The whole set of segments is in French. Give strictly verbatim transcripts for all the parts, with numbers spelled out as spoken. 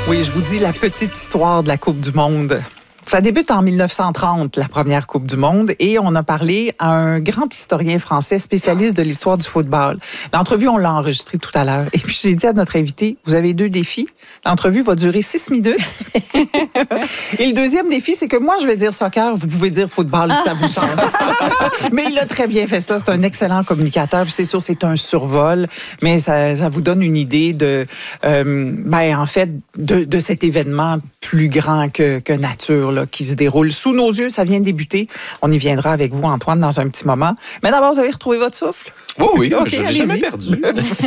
Oui, je vous dis la petite histoire de la Coupe du monde. Ça débute en mille neuf cent trente, la première Coupe du monde, et on a parlé à un grand historien français spécialiste de l'histoire du football. L'entrevue, on l'a enregistrée tout à l'heure. Et puis, j'ai dit à notre invité, vous avez deux défis. L'entrevue va durer six minutes. Et le deuxième défi, c'est que moi, je vais dire soccer, vous pouvez dire football si ça vous chante. Mais il a très bien fait ça. C'est un excellent communicateur. Puis c'est sûr, c'est un survol, mais ça, ça vous donne une idée de, euh, ben, en fait, de, de cet événement plus grand que, que nature, là, qui se déroule sous nos yeux. Ça vient de débuter. On y viendra avec vous, Antoine, dans un petit moment. Mais d'abord, vous avez retrouvé votre souffle? Oui, oui, okay, je ne l'ai jamais perdu.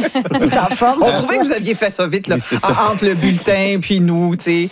En forme. On trouvait que vous aviez fait ça vite, là, oui, ça. Entre le bulletin puis nous, tu sais.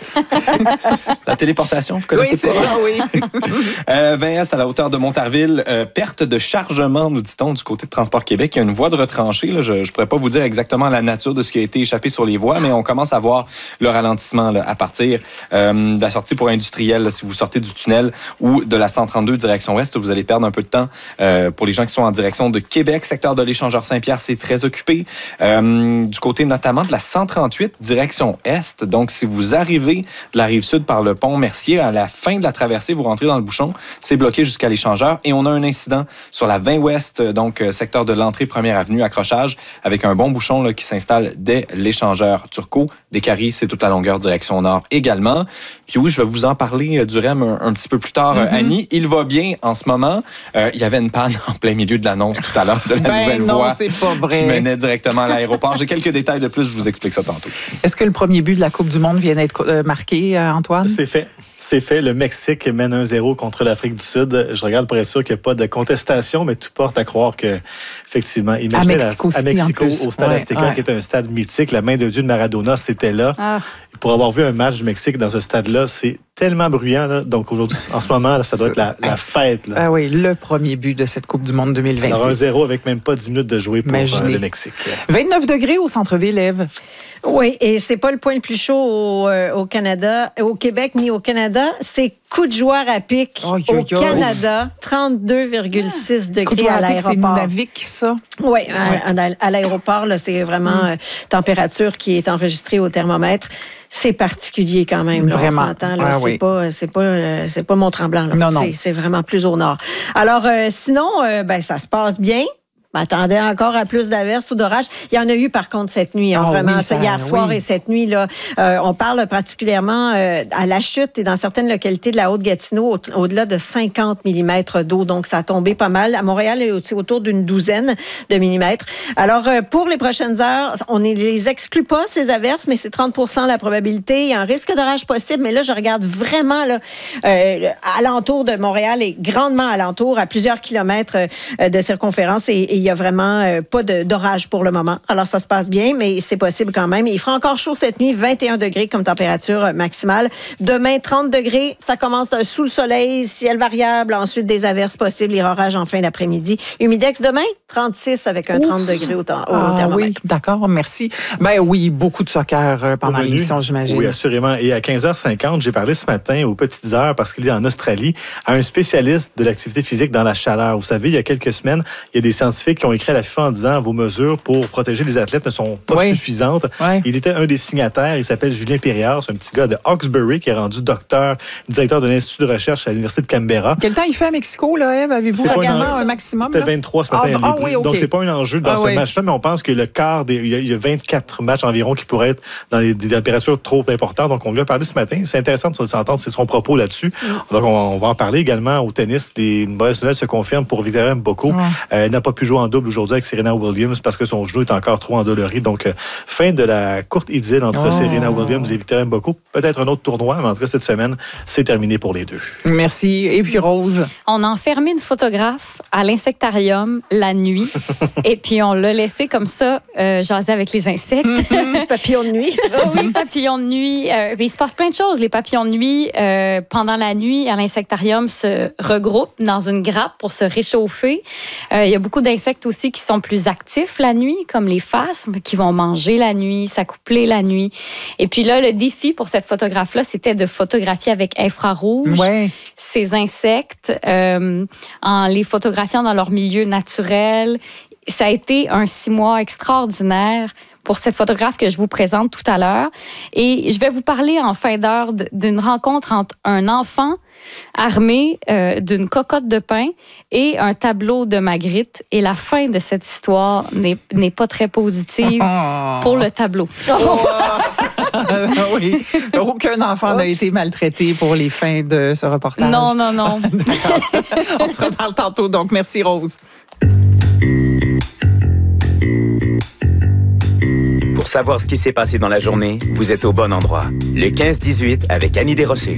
La téléportation, vous connaissez oui, pas? Oui, c'est ça, oui. euh, Vingt Est, à la hauteur de Montarville, euh, perte de chargement, nous dit-on, du côté de Transport Québec. Il y a une voie de retranchée. Là. Je ne pourrais pas vous dire exactement la nature de ce qui a été échappé sur les voies, mais on commence à voir le ralentissement là, à partir euh, de la sortie pour industriel. Là, si vous sortez du tunnel ou de la cent trente-deux direction ouest, vous allez perdre un peu de temps. Euh, pour les gens qui sont en direction de Québec, secteur de l'échangeur Saint-Pierre, c'est très occupé. Euh, du côté notamment de la cent trente-huit, direction est. Donc, si vous arrivez de la rive sud par le pont Mercier, à la fin de la traversée, vous rentrez dans le bouchon, c'est bloqué jusqu'à l'échangeur. Et on a un incident sur la vingt ouest, donc secteur de l'entrée première avenue, accrochage, avec un bon bouchon là, qui s'installe dès l'échangeur Turcot. Des Caries, c'est toute la longueur direction nord également. Puis oui, je vais vous en parler du R E M un, un petit peu plus tard, mm-hmm. Annie. Il va bien en ce moment. Euh, il y avait une panne en plein milieu de l'annonce tout à l'heure de la ben nouvelle non, voie c'est pas vrai. Qui menait directement à l'aéroport. J'ai quelques détails de plus, je vous explique ça tantôt. Est-ce que le premier but de la Coupe du monde vient d'être marqué, Antoine? C'est fait. C'est fait. Le Mexique mène un zéro contre l'Afrique du Sud. Je regarde pour être sûr qu'il n'y a pas de contestation, mais tout porte à croire que, effectivement, imaginez à Mexico, la, à Mexico au Stade ouais, Azteca, ouais. qui est un stade mythique. La main de Dieu de Maradona, c'était là. Ah. Pour avoir vu un match du Mexique dans ce stade-là, c'est tellement bruyant. Là. Donc aujourd'hui, en ce moment, là, ça doit être la, la fête. Là. Ah oui, le premier but de cette Coupe du monde deux mille vingt-six. Alors un zéro avec même pas dix minutes de jouer pour euh, le Mexique. vingt-neuf degrés au centre-ville, Ève. Oui, et c'est pas le point le plus chaud au, euh, au Canada, au Québec ni au Canada. C'est coup de joueur à pic oh, au yo, yo. Canada, trente-deux virgule six ah. degrés à l'aéroport. C'est Nunavik, ça? Oui, à, à, à l'aéroport, là, c'est vraiment mm. euh, température qui est enregistrée au thermomètre. C'est particulier quand même, là, vraiment. On s'entend. Là, ah, c'est, oui. pas, c'est, pas, euh, c'est pas Mont-Tremblant. Là. Non, non. C'est, c'est vraiment plus au nord. Alors, euh, sinon, euh, ben, ça se passe bien. M'attendais encore à plus d'averses ou d'orages. Il y en a eu, par contre, cette nuit. Hein, oh, vraiment, oui, ça, hier soir oui. et cette nuit. Là, euh, on parle particulièrement euh, à la chute et dans certaines localités de la Haute-Gatineau, au- au-delà de cinquante millimètres d'eau. Donc, ça a tombé pas mal. À Montréal, il y a autour d'une douzaine de millimètres. Alors, euh, pour les prochaines heures, on ne les exclut pas, ces averses, mais c'est trente pour cent la probabilité. Il y a un risque d'orage possible. Mais là, je regarde vraiment là, euh, alentour de Montréal et grandement alentour, à plusieurs kilomètres euh, de circonférence. Et, et il n'y a vraiment euh, pas de, d'orage pour le moment. Alors, ça se passe bien, mais c'est possible quand même. Il fera encore chaud cette nuit, vingt et un degrés comme température maximale. Demain, trente degrés. Ça commence sous le soleil, ciel variable. Ensuite, des averses possibles, les orages en fin d'après-midi. Humidex demain, trente-six avec un Ouf. trente degrés au, temps, au ah, thermomètre. Oui, d'accord, merci. Ben oui, beaucoup de soccer euh, pendant Revenu. l'émission, j'imagine. Oui, assurément. Et à quinze heures cinquante, j'ai parlé ce matin aux petites heures, parce qu'il est en Australie, à un spécialiste de l'activité physique dans la chaleur. Vous savez, il y a quelques semaines, il y a des scientifiques qui ont écrit à la FIFA en disant vos mesures pour protéger les athlètes ne sont pas oui. suffisantes. Oui. Il était un des signataires. Il s'appelle Julien Périard. C'est un petit gars de Hawkesbury qui est rendu docteur, directeur de l'Institut de recherche à l'Université de Canberra. Quel temps il fait à Mexico, là, Ève? Avez-vous réellement un, un maximum? C'était vingt-trois ce matin. Ah, ah, oui, okay. Donc, c'est pas un enjeu dans ah, ce oui. match-là, mais on pense que le quart des. Il y, a, il y a vingt-quatre matchs environ qui pourraient être dans les, des températures trop importantes. Donc, on lui a parlé ce matin. C'est intéressant de s'entendre, c'est son propos là-dessus. Mm. Donc, on, on va en parler également au tennis. Les mauvaises nouvelles se confirment pour Victoria Mboko. Mm. Euh, elle n'a pas pu jouer en double aujourd'hui avec Serena Williams parce que son genou est encore trop endolori. Donc, euh, fin de la courte idylle entre oh. Serena Williams et Victoria Mboko. Peut-être un autre tournoi, mais en tout cas, cette semaine, c'est terminé pour les deux. Merci. Et puis, Rose? On a enfermé une photographe à l'insectarium la nuit et puis on l'a laissé comme ça euh, jaser avec les insectes. Papillons de nuit. Oh oui, papillons de nuit. Euh, il se passe plein de choses. Les papillons de nuit, euh, pendant la nuit, à l'insectarium, se regroupent dans une grappe pour se réchauffer. Euh, il y a beaucoup d'insectes aussi qui sont plus actifs la nuit, comme les phasmes, qui vont manger la nuit, s'accoupler la nuit. Et puis là, le défi pour cette photographe-là, c'était de photographier avec infrarouge ouais. ces insectes euh, en les photographiant dans leur milieu naturel. Ça a été un six mois extraordinaire pour cette photographe que je vous présente tout à l'heure. Et je vais vous parler en fin d'heure d'une rencontre entre un enfant armé euh, d'une cocotte de pain et un tableau de Magritte. Et la fin de cette histoire n'est, n'est pas très positive oh. pour le tableau. Oh. Oui. Aucun enfant Oups. n'a été maltraité pour les fins de ce reportage. Non, non, non. D'accord. On se reparle tantôt. Donc, merci Rose. Pour savoir ce qui s'est passé dans la journée, vous êtes au bon endroit. Le quinze dix-huit avec Annie Desrochers.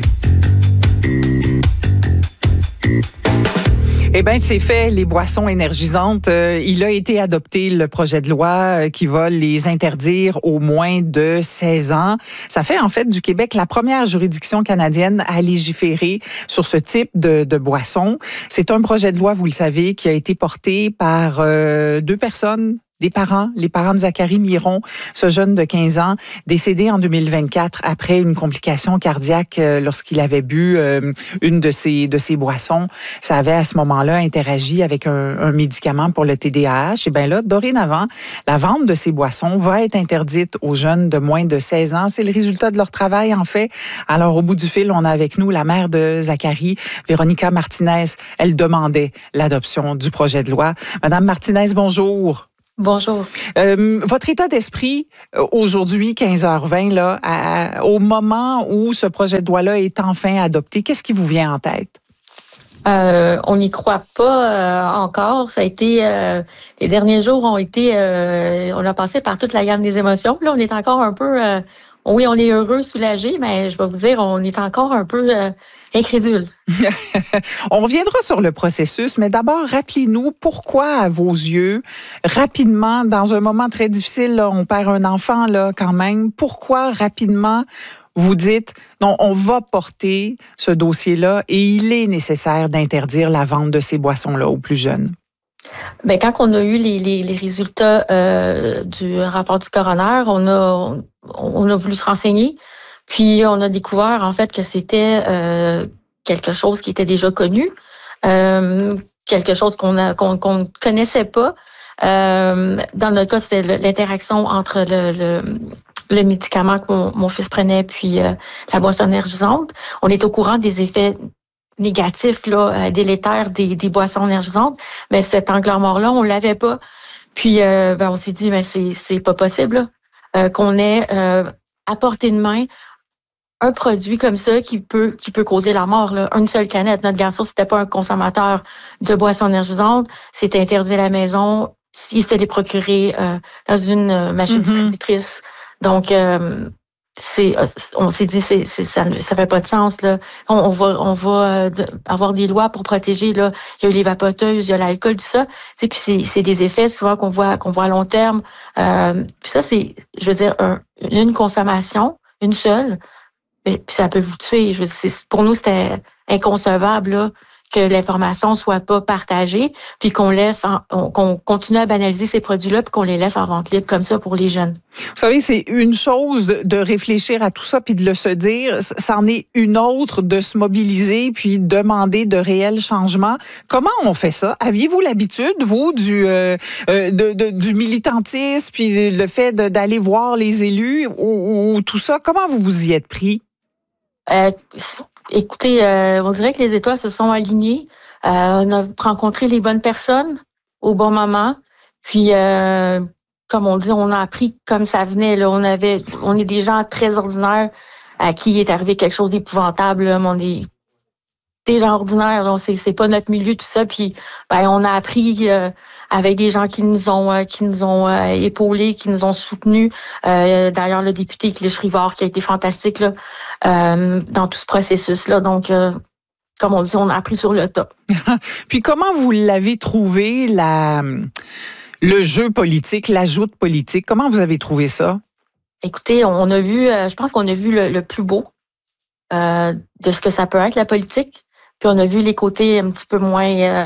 Eh bien, c'est fait, les boissons énergisantes. Euh, il a été adopté le projet de loi euh, qui va les interdire au moins de seize ans. Ça fait en fait du Québec la première juridiction canadienne à légiférer sur ce type de, de boissons. C'est un projet de loi, vous le savez, qui a été porté par euh, deux personnes. Des parents, les parents de Zachary Miron, ce jeune de quinze ans, décédé en deux mille vingt-quatre après une complication cardiaque euh, lorsqu'il avait bu euh, une de ses, de ses boissons. Ça avait à ce moment-là interagi avec un, un médicament pour le T D A H. Et bien là, dorénavant, la vente de ces boissons va être interdite aux jeunes de moins de seize ans. C'est le résultat de leur travail, en fait. Alors, au bout du fil, on a avec nous la mère de Zachary, Véronica Martinez. Elle demandait l'adoption du projet de loi. Madame Martinez, bonjour. Bonjour. Euh, votre état d'esprit, aujourd'hui, quinze heures vingt, là, à, au moment où ce projet de loi-là est enfin adopté, qu'est-ce qui vous vient en tête? Euh, on n'y croit pas euh, encore. Ça a été euh, les derniers jours ont été euh, on a passé par toute la gamme des émotions. Là, on est encore un peu euh, oui, on est heureux, soulagé, mais je vais vous dire, on est encore un peu euh, incrédule. On reviendra sur le processus, mais d'abord, rappelez-nous pourquoi, à vos yeux, rapidement, dans un moment très difficile, là, on perd un enfant là quand même, pourquoi rapidement vous dites, non, on va porter ce dossier-là et il est nécessaire d'interdire la vente de ces boissons-là aux plus jeunes? Bien, quand on a eu les, les, les résultats euh, du rapport du coroner, on a, on a voulu se renseigner, puis on a découvert en fait que c'était euh, quelque chose qui était déjà connu, euh, quelque chose qu'on a, qu'on, qu'on ne connaissait pas. Euh, dans notre cas, c'était l'interaction entre le, le, le médicament que mon, mon fils prenait puis euh, la boisson énergisante. On est au courant des effets négatifs, là, délétères des, des boissons énergisantes, mais cet angle mort-là, on l'avait pas. Puis, euh, ben, on s'est dit, ben, c'est, c'est pas possible euh, qu'on ait euh, à portée de main un produit comme ça qui peut qui peut causer la mort. Là. Une seule canette. Notre garçon, c'était pas un consommateur de boissons énergisantes. C'était interdit à la maison s'il se les procurer euh, dans une machine mm-hmm. distributrice. Donc, euh, c'est, on s'est dit, c'est, c'est, ça ne fait pas de sens. Là. On, on va, on va avoir des lois pour protéger. Là. Il y a les vapoteuses, il y a l'alcool, tout ça. Puis c'est, c'est des effets souvent qu'on voit, qu'on voit à long terme. Euh, puis ça, c'est, je veux dire, un, une consommation, une seule, puis ça peut vous tuer. Je veux dire, c'est, pour nous, c'était inconcevable là, que l'information soit pas partagée, puis qu'on laisse, en, qu'on continue à banaliser ces produits-là, puis qu'on les laisse en vente libre comme ça pour les jeunes. Vous savez, c'est une chose de, de réfléchir à tout ça, puis de le se dire. C'en est une autre de se mobiliser, puis demander de réels changements. Comment on fait ça? Aviez-vous l'habitude, vous, du euh, de, de, du militantisme, puis le fait de, d'aller voir les élus, ou, ou tout ça? Comment vous vous y êtes pris? Euh, Écoutez, euh, on dirait que les étoiles se sont alignées. Euh, on a rencontré les bonnes personnes au bon moment. Puis, euh, comme on dit, on a appris comme ça venait. Là. On avait, on est des gens très ordinaires à qui il est arrivé quelque chose d'épouvantable. Là. On est des gens ordinaires. Là. C'est, c'est pas notre milieu, tout ça. Puis, ben, on a appris euh, avec des gens qui nous ont, euh, qui nous ont euh, épaulés, qui nous ont soutenus. Euh, d'ailleurs, le député Clich Rivard qui a été fantastique là, euh, dans tout ce processus-là. Donc, euh, comme on dit, on a appris sur le tas. Puis, comment vous l'avez trouvé, la, le jeu politique, la joute politique? Comment vous avez trouvé ça? Écoutez, on a vu, euh, je pense qu'on a vu le, le plus beau euh, de ce que ça peut être, la politique. Puis, on a vu les côtés un petit peu moins... Euh,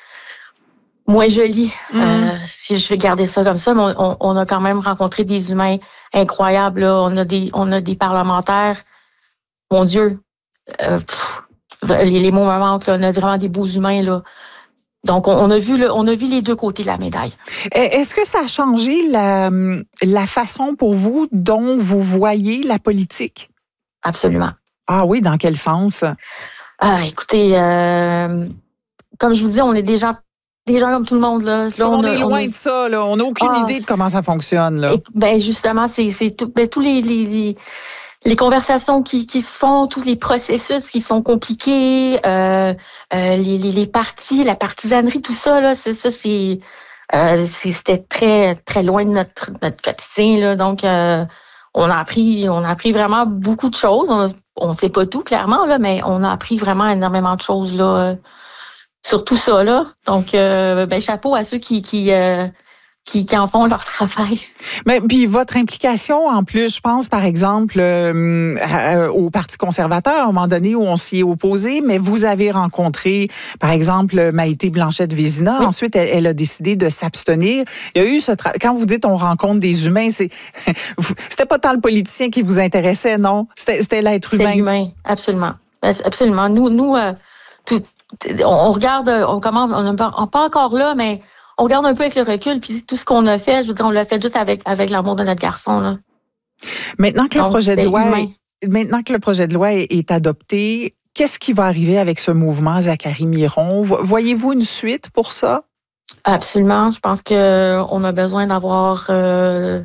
moins jolis, mmh. euh, si je vais garder ça comme ça, mais on, on a quand même rencontré des humains incroyables. Là. On a des, on a des parlementaires. Mon Dieu, euh, pff, les, les mots me manquent. Là. On a vraiment des beaux humains. Là. Donc, on, on a vu le, on a vu les deux côtés de la médaille. Est-ce que ça a changé la, la façon pour vous dont vous voyez la politique? Absolument. Ah oui, dans quel sens? Ah, écoutez, euh, comme je vous dis, on est des gens, des gens comme tout le monde. Là. là on, on est loin on... de ça. Là. On n'a aucune ah, idée de comment ça fonctionne. Là. Et, ben justement, c'est, c'est tout, ben, tous les, les, les, les conversations qui, qui se font, tous les processus qui sont compliqués, euh, euh, les, les, les partis, la partisanerie, tout ça, là, c'est, ça, c'est, euh, c'est, c'était très, très loin de notre, notre quotidien. Là. Donc, euh, on a appris, on a appris vraiment beaucoup de choses. On ne sait pas tout, clairement, là, mais on a appris vraiment énormément de choses là, euh, sur tout ça. Là. Donc, euh, ben, chapeau à ceux qui, qui, euh, qui, qui en font leur travail. Mais puis votre implication, en plus, je pense, par exemple, euh, euh, au Parti conservateur, à un moment donné où on s'y est opposé, mais vous avez rencontré, par exemple, Maïté Blanchette-Vézina. Oui. Ensuite, elle, elle a décidé de s'abstenir. Il y a eu ce tra- quand vous dites on rencontre des humains, c'est c'était pas tant le politicien qui vous intéressait, non? C'était, c'était l'être humain. C'est l'humain, absolument. Absolument. Nous, nous euh, tout, on regarde, on commence, on n'est pas encore là, mais on regarde un peu avec le recul, puis tout ce qu'on a fait, je veux dire, on l'a fait juste avec, avec l'amour de notre garçon. Là. Maintenant que, Donc, le projet de loi est, maintenant que le projet de loi est, est adopté, qu'est-ce qui va arriver avec ce mouvement Zachary Miron? Voyez-vous une suite pour ça? Absolument. Je pense qu'on a besoin d'avoir euh,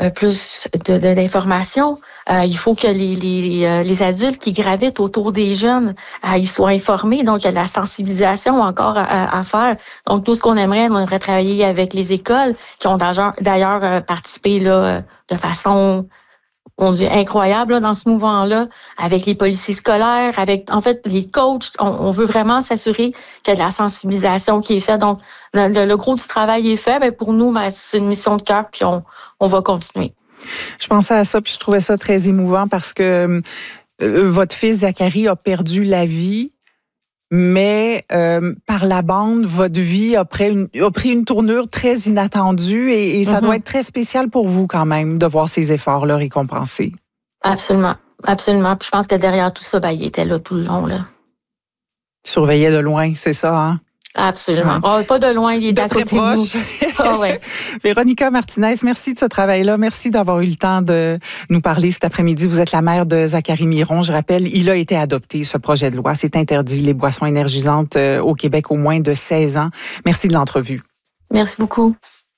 plus de, de, d'informations. Euh, il faut que les, les, les adultes qui gravitent autour des jeunes, euh, ils soient informés. Donc, il y a de la sensibilisation encore à, à faire. Donc, tout ce qu'on aimerait, on aimerait travailler avec les écoles qui ont d'ailleurs, d'ailleurs participé là, de façon... on dit incroyable là, dans ce mouvement-là, avec les policiers scolaires, avec en fait les coachs. On, on veut vraiment s'assurer qu'il y a de la sensibilisation qui est faite. Donc, le, le gros du travail est fait. Mais pour nous, ben, c'est une mission de cœur, puis on, on va continuer. Je pensais à ça, puis je trouvais ça très émouvant parce que euh, votre fils Zachary a perdu la vie. Mais euh, par la bande, votre vie a pris une, a pris une tournure très inattendue et, et ça mm-hmm. doit être très spécial pour vous quand même de voir ces efforts-là récompensés. Absolument, absolument. Puis je pense que derrière tout ça, ben, il était là tout le long. Là. Il surveillait de loin, c'est ça, hein? Absolument. Ouais. Oh, pas de loin, il est d'à côté de nous. Oh, ouais. Véronica Martinez, merci de ce travail-là. Merci d'avoir eu le temps de nous parler cet après-midi. Vous êtes la mère de Zachary Miron. Je rappelle, il a été adopté, ce projet de loi. C'est interdit, les boissons énergisantes au Québec, au moins de seize ans. Merci de l'entrevue. Merci beaucoup.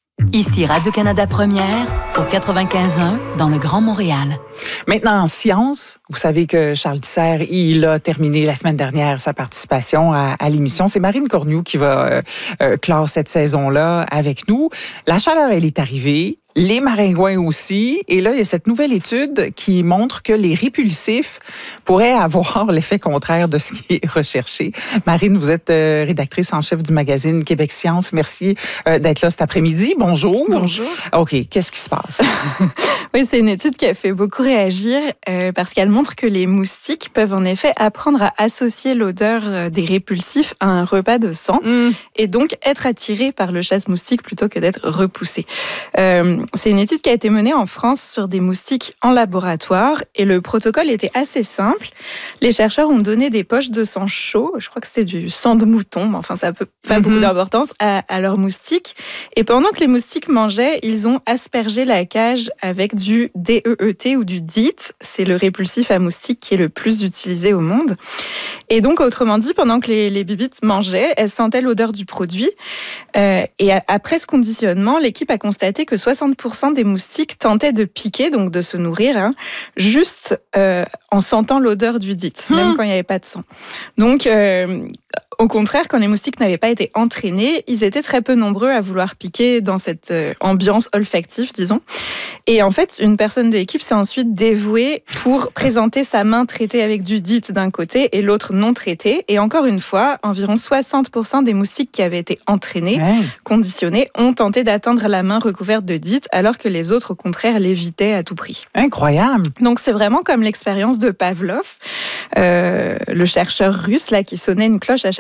Ici Radio-Canada Première, au quatre-vingt-quinze un, dans le Grand Montréal. Maintenant, en sciences, vous savez que Charles Tisser, il a terminé la semaine dernière sa participation à, à l'émission. C'est Marine Cornu qui va euh, euh, clore cette saison-là avec nous. La chaleur, elle est arrivée. Les maringouins aussi. Et là, il y a cette nouvelle étude qui montre que les répulsifs pourraient avoir l'effet contraire de ce qui est recherché. Marine, vous êtes euh, rédactrice en chef du magazine Québec Science. Merci euh, d'être là cet après-midi. Bonjour. Bonjour. OK, qu'est-ce qui se passe? Oui, c'est une étude qui a fait beaucoup réagir euh, parce qu'elle montre que les moustiques peuvent en effet apprendre à associer l'odeur des répulsifs à un repas de sang mm. et donc être attirés par le chasse-moustique plutôt que d'être repoussés. Euh, C'est une étude qui a été menée en France sur des moustiques en laboratoire et le protocole était assez simple. Les chercheurs ont donné des poches de sang chaud, je crois que c'est du sang de mouton, mais enfin ça n'a pas mm-hmm. beaucoup d'importance, à, à leurs moustiques. Et pendant que les moustiques mangeaient, ils ont aspergé la cage avec du D E E T ou du D E E T. C'est le répulsif à moustiques qui est le plus utilisé au monde. Et donc, autrement dit, pendant que les, les bibites mangeaient, elles sentaient l'odeur du produit. Euh, et à, après ce conditionnement, l'équipe a constaté que soixante pour cent des moustiques tentaient de piquer, donc de se nourrir, hein, juste euh, en sentant l'odeur du D E E T, mmh. même quand il n'y avait pas de sang. Donc, euh, au contraire, quand les moustiques n'avaient pas été entraînés, ils étaient très peu nombreux à vouloir piquer dans cette euh, ambiance olfactive, disons. Et en fait, une personne de l'équipe s'est ensuite dévouée pour présenter sa main traitée avec du D E E T d'un côté et l'autre non traitée. Et encore une fois, environ soixante pour cent des moustiques qui avaient été entraînés, ouais. conditionnés, ont tenté d'atteindre la main recouverte de D E E T, alors que les autres, au contraire, l'évitaient à tout prix. Incroyable! Donc, c'est vraiment comme l'expérience de Pavlov, euh, le chercheur russe là, qui sonnait une cloche à chaque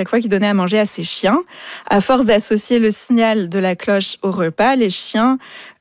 chaque fois qu'il donnait à manger à ses chiens. À force d'associer le signal de la cloche au repas, les chiens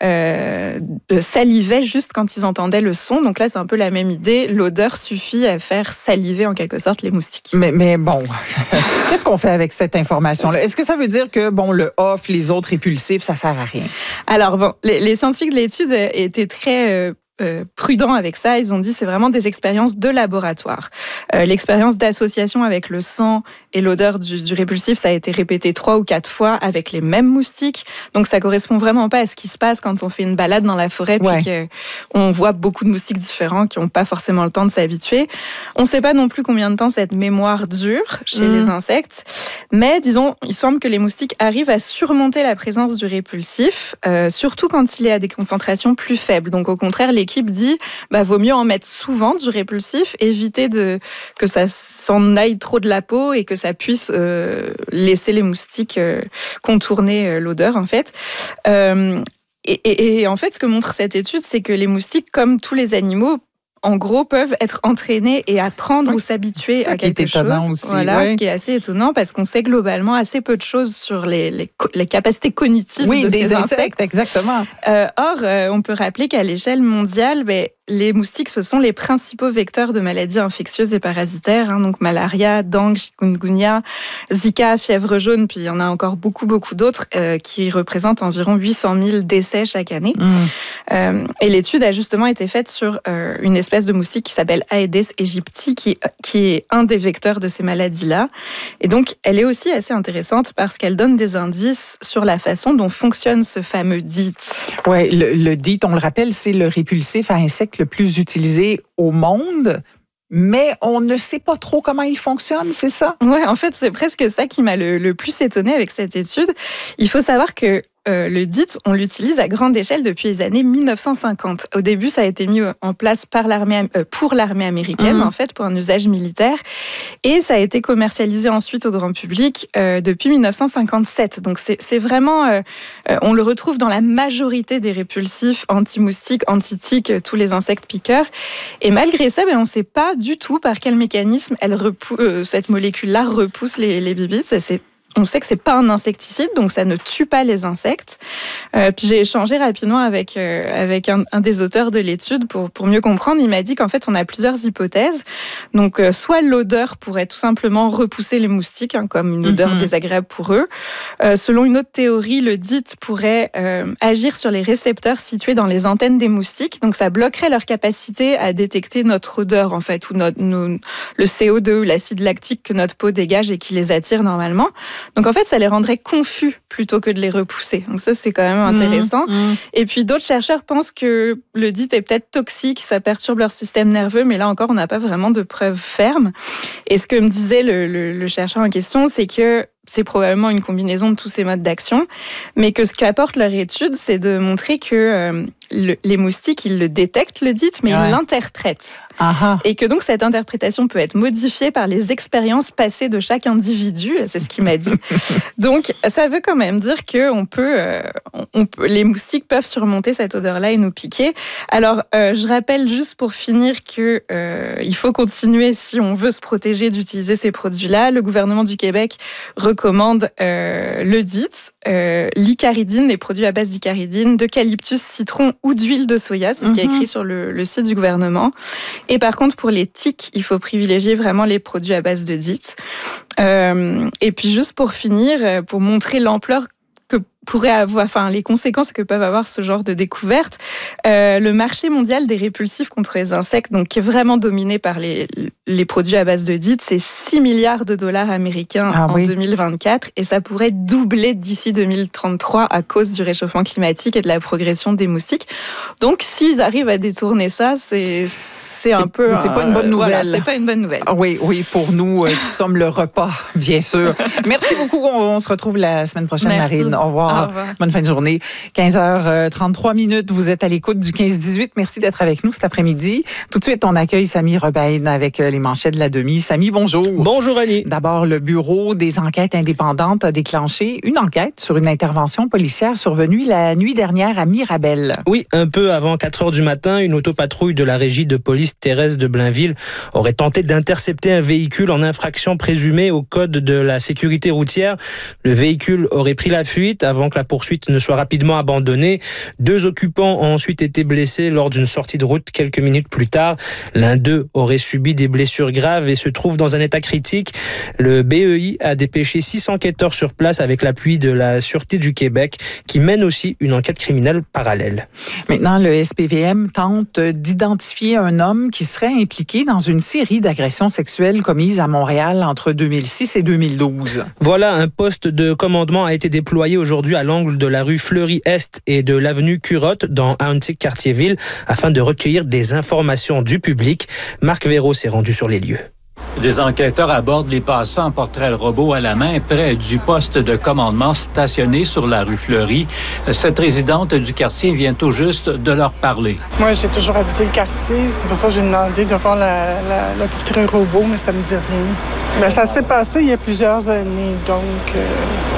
euh, salivaient juste quand ils entendaient le son. Donc là, c'est un peu la même idée. L'odeur suffit à faire saliver en quelque sorte les moustiques. Mais, mais bon, qu'est-ce qu'on fait avec cette information-là? Est-ce que ça veut dire que bon, le off, les autres répulsifs, ça sert à rien? Alors bon, les, les scientifiques de l'étude étaient très... Euh, Euh, prudents avec ça. Ils ont dit c'est vraiment des expériences de laboratoire. Euh, l'expérience d'association avec le sang et l'odeur du, du répulsif, ça a été répété trois ou quatre fois avec les mêmes moustiques. Donc ça correspond vraiment pas à ce qui se passe quand on fait une balade dans la forêt ouais. puis qu'on voit beaucoup de moustiques différents qui n'ont pas forcément le temps de s'habituer. On ne sait pas non plus combien de temps cette mémoire dure chez mmh. les insectes, mais disons, il semble que les moustiques arrivent à surmonter la présence du répulsif, euh, surtout quand il est à des concentrations plus faibles. Donc au contraire, les L'équipe dit bah vaut mieux en mettre souvent du répulsif, éviter de que ça s'en aille trop de la peau et que ça puisse euh, laisser les moustiques euh, contourner euh, l'odeur en fait. Euh, et, et, et en fait, ce que montre cette étude, c'est que les moustiques, comme tous les animaux, en gros, peuvent être entraînés et apprendre oui. ou s'habituer à quelque chose. Aussi, voilà, ouais. ce qui est assez étonnant parce qu'on sait globalement assez peu de choses sur les, les, les capacités cognitives oui, de des ces insectes. insectes. Exactement. Euh, or, euh, on peut rappeler qu'à l'échelle mondiale, ben, les moustiques, ce sont les principaux vecteurs de maladies infectieuses et parasitaires, hein, donc malaria, dengue, chikungunya, Zika, fièvre jaune, puis il y en a encore beaucoup, beaucoup d'autres euh, qui représentent environ huit cent mille décès chaque année. Mm. Euh, et l'étude a justement été faite sur euh, une espèce de moustique qui s'appelle Aedes aegypti, qui, qui est un des vecteurs de ces maladies-là. Et donc, elle est aussi assez intéressante parce qu'elle donne des indices sur la façon dont fonctionne ce fameux D I T. Oui, le, le D I T, on le rappelle, c'est le répulsif à insectes le plus utilisé au monde, mais on ne sait pas trop comment il fonctionne, c'est ça? Oui, en fait, c'est presque ça qui m'a le, le plus étonnée avec cette étude. Il faut savoir que Euh, le D I T, on l'utilise à grande échelle depuis les années mille neuf cent cinquante. Au début, ça a été mis en place par l'armée, euh, pour l'armée américaine, mmh. en fait, pour un usage militaire. Et ça a été commercialisé ensuite au grand public euh, depuis mille neuf cent cinquante-sept. Donc, c'est, c'est vraiment... Euh, euh, on le retrouve dans la majorité des répulsifs anti-moustiques, anti-tiques, tous les insectes piqueurs. Et malgré ça, ben, on ne sait pas du tout par quel mécanisme elle repou- euh, cette molécule-là repousse les, les bibites. Ça, c'est On sait que c'est pas un insecticide, donc ça ne tue pas les insectes. Euh, puis j'ai échangé rapidement avec euh, avec un, un des auteurs de l'étude pour pour mieux comprendre. Il m'a dit qu'en fait on a plusieurs hypothèses. Donc euh, soit l'odeur pourrait tout simplement repousser les moustiques, hein, comme une odeur mm-hmm. désagréable pour eux. Euh, selon une autre théorie, le D I T pourrait euh, agir sur les récepteurs situés dans les antennes des moustiques. Donc ça bloquerait leur capacité à détecter notre odeur en fait, ou notre nos, le C O deux ou l'acide lactique que notre peau dégage et qui les attire normalement. Donc en fait, ça les rendrait confus plutôt que de les repousser. Donc ça, c'est quand même intéressant. Mmh, mmh. Et puis d'autres chercheurs pensent que le D I T est peut-être toxique, ça perturbe leur système nerveux, mais là encore, on n'a pas vraiment de preuves fermes. Et ce que me disait le, le, le chercheur en question, c'est que c'est probablement une combinaison de tous ces modes d'action, mais que ce qu'apporte leur étude, c'est de montrer que euh, le, les moustiques, ils le détectent, le D I T, mais ouais. ils l'interprètent. Aha. Et que donc cette interprétation peut être modifiée par les expériences passées de chaque individu, c'est ce qu'il m'a dit. Donc ça veut quand même dire que on peut, euh, on peut, les moustiques peuvent surmonter cette odeur-là et nous piquer. Alors euh, je rappelle juste pour finir que euh, il faut continuer si on veut se protéger d'utiliser ces produits-là. Le gouvernement du Québec recommande euh, le D I T, euh, l'icaridine, les produits à base d'icaridine, d'eucalyptus, citron ou d'huile de soya, c'est ce qui est écrit sur le, le site du gouvernement. Et par contre, pour les tiques, il faut privilégier vraiment les produits à base de D I T. Euh, et puis juste pour finir, pour montrer l'ampleur que pourrait avoir, enfin les conséquences que peuvent avoir ce genre de découverte, euh, le marché mondial des répulsifs contre les insectes, donc qui est vraiment dominé par les, les produits à base de D I T, c'est six milliards de dollars américains ah, en oui. deux mille vingt-quatre, et ça pourrait doubler d'ici deux mille trente-trois à cause du réchauffement climatique et de la progression des moustiques. Donc s'ils arrivent à détourner ça, c'est c'est, c'est un peu c'est pas une bonne nouvelle. Voilà, c'est pas une bonne nouvelle. Ah, oui, oui, pour nous euh, qui sommes le repas, bien sûr. Merci beaucoup. On, on se retrouve la semaine prochaine, Merci. Marine. Au revoir. Au revoir. Bonne fin de journée. quinze heures trente-trois minutes. Vous êtes à l'écoute du quinze dix-huit. Merci d'être avec nous cet après-midi. Tout de suite, on accueille Samy Rebain avec les manchettes de la demi. Samy, bonjour. Bonjour, Annie. D'abord, le Bureau des enquêtes indépendantes a déclenché une enquête sur une intervention policière survenue la nuit dernière à Mirabel. Oui, un peu avant quatre heures du matin, une autopatrouille de la régie de police police, Thérèse de Blainville, aurait tenté d'intercepter un véhicule en infraction présumée au code de la sécurité routière. Le véhicule aurait pris la fuite avant que la poursuite ne soit rapidement abandonnée. Deux occupants ont ensuite été blessés lors d'une sortie de route quelques minutes plus tard. L'un d'eux aurait subi des blessures graves et se trouve dans un état critique. Le B E I a dépêché six enquêteurs sur place avec l'appui de la Sûreté du Québec qui mène aussi une enquête criminelle parallèle. Maintenant, le S P V M tente d'identifier un homme qui serait impliqué dans une série d'agressions sexuelles commises à Montréal entre deux mille six et deux mille douze. Voilà, un poste de commandement a été déployé aujourd'hui à l'angle de la rue Fleury-Est et de l'avenue Curotte dans Ahuntsic-Cartierville afin de recueillir des informations du public. Marc Véraud s'est rendu sur les lieux. Des enquêteurs abordent les passants en portrait robot à la main près du poste de commandement stationné sur la rue Fleury. Cette résidente du quartier vient tout juste de leur parler. Moi, j'ai toujours habité le quartier. C'est pour ça que j'ai demandé de voir la, la, le portrait robot, mais ça me dit rien. Mais ça s'est passé il y a plusieurs années, donc euh,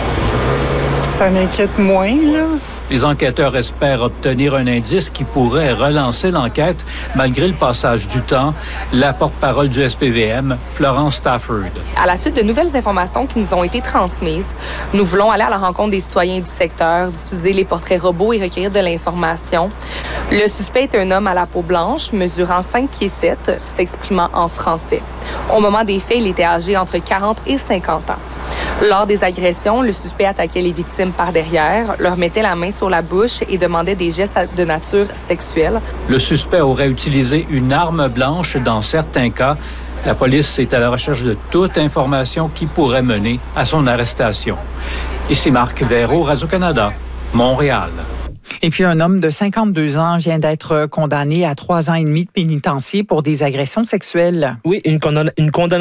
ça m'inquiète moins, là. Les enquêteurs espèrent obtenir un indice qui pourrait relancer l'enquête malgré le passage du temps. La porte-parole du S P V M, Florence Stafford. À la suite de nouvelles informations qui nous ont été transmises, nous voulons aller à la rencontre des citoyens du secteur, diffuser les portraits robots et recueillir de l'information. Le suspect est un homme à la peau blanche, mesurant cinq pieds sept, s'exprimant en français. Au moment des faits, il était âgé entre quarante et cinquante ans. Lors des agressions, le suspect attaquait les victimes par derrière, leur mettait la main sur la bouche et demandait des gestes de nature sexuelle. Le suspect aurait utilisé une arme blanche dans certains cas. La police est à la recherche de toute information qui pourrait mener à son arrestation. Ici Marc Véraud, Radio-Canada, Montréal. Et puis, un homme de cinquante-deux ans vient d'être condamné à trois ans et demi de pénitencier pour des agressions sexuelles. Oui, une, condamn- une condamnation